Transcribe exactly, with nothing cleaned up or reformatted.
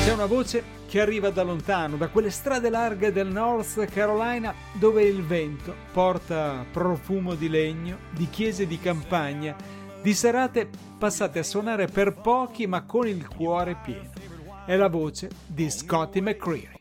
C'è una voce che arriva da lontano, da quelle strade larghe del North Carolina, dove il vento porta profumo di legno, di chiese di campagna, di serate passate a suonare per pochi ma con il cuore pieno. È la voce di Scotty McCreery.